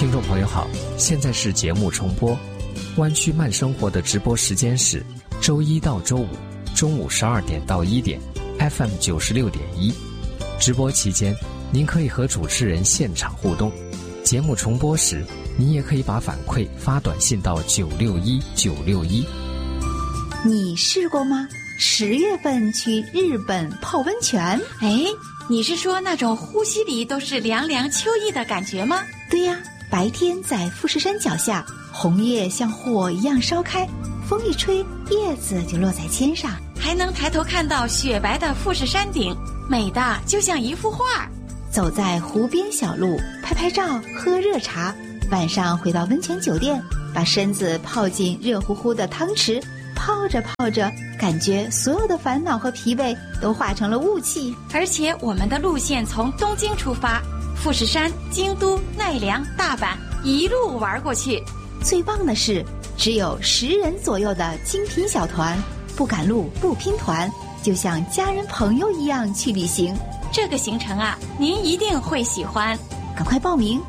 听众朋友好，现在是节目重播。湾区慢生活的直播时间是周一到周五中午12点到1点 FM 96.1。直播期间，您可以和主持人现场互动。节目重播时，您也可以把反馈发短信到961961。 你试过吗？10月份去日本泡温泉？ 哎，你是说那种呼吸里都是凉凉秋意的感觉吗？ 对呀，白天在富士山脚下，红叶像火一样烧开，风一吹，叶子就落在肩上， 还能抬头看到雪白的富士山顶，美的就像一幅画。 走在湖边小路，拍拍照，喝热茶，晚上回到温泉酒店，把身子泡进热乎乎的汤池，泡着泡着，感觉所有的烦恼和疲惫都化成了雾气。 而且我们的路线从东京出发，富士山、京都、奈良、大阪一路玩过去。 最棒的是，只有10人左右的精品小团，不赶路不拼团，就像家人朋友一样去旅行。 这个行程啊，您一定会喜欢。 赶快报名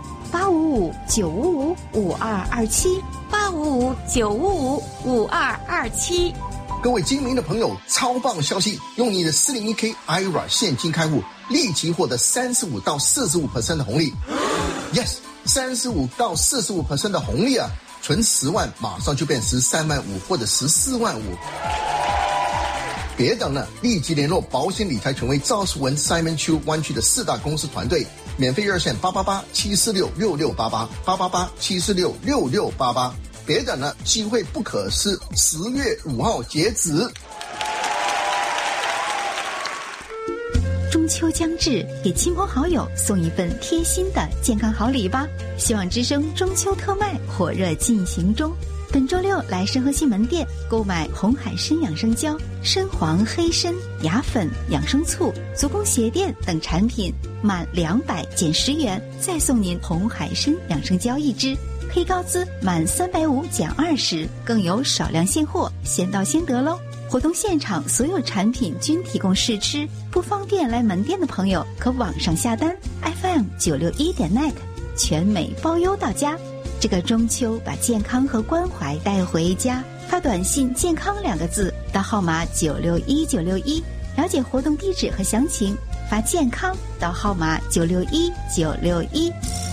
，855-955-5227 855-955-5227。 各位精明的朋友，超棒消息！用你的401k IRA 现金开户，立即获得35到45% 的红利。Yes， 35到45% 的红利啊！存10万，马上就变13万5或者14万5。别等了，立即联络保险理财权威赵世文 Simon Chu 湾区的4大公司团队，免费热线888-746-6688，888-746-6688。别等了，机会不可失，10月5号截止。 中秋将至，给亲朋好友送一份贴心的健康好礼吧！希望之声中秋特卖火热进行中。本周6来申河西门店购买红海参养生胶、深黄黑参、牙粉、养生醋、足弓鞋垫等产品，满200减10元，再送您红海参养生胶1支。黑高资满350减20，更有少量现货，先到先得喽！活动现场所有产品均提供试吃，不方便来门店的朋友可网上下单 FM961.net， 全美包邮到家。这个中秋把健康和关怀带回家，发短信健康2个字到号码961961，了解活动地址和详情，发健康到号码961961。